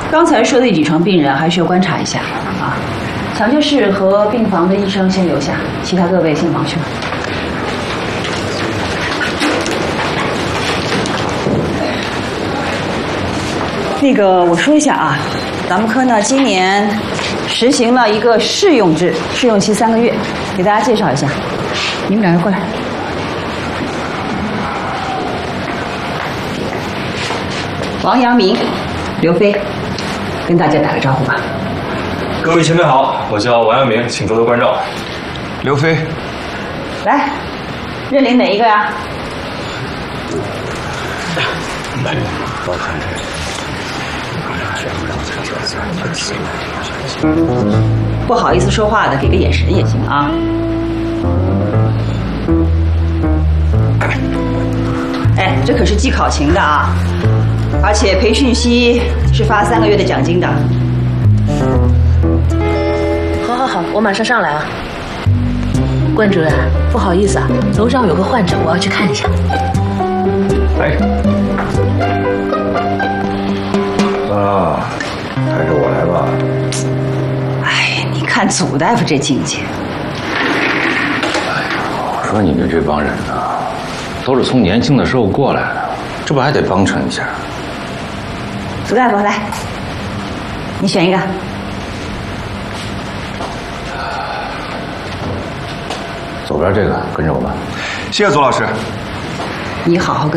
刚才说的几床病人还需要观察一下啊。抢救室和病房的医生先留下，其他各位先忙去吧。那个，我说一下啊，咱们科呢今年实行了一个试用制，试用期3个月，给大家介绍一下。你们两个过来。王阳明、刘飞，跟大家打个招呼吧。 各位前辈好，我叫王阳明，请多多关照。 刘飞， 来，认领哪一个呀？ 来，我看不好意思说话的，给个眼神也行啊。哎，这可是记考勤的啊，而且培训期是发3个月的奖金的。 好，我马上上来啊。关主任，不好意思啊，楼上有个患者，我要去看一下。 哎，啊，还是我来吧。 哎，你看祖大夫这境界。 我说你们这帮人呢，都是从年轻的时候过来的，这不还得帮衬一下？ 祖大夫，来，你选一个。 左边这个跟着我吧。 谢谢左老师。 你好好跟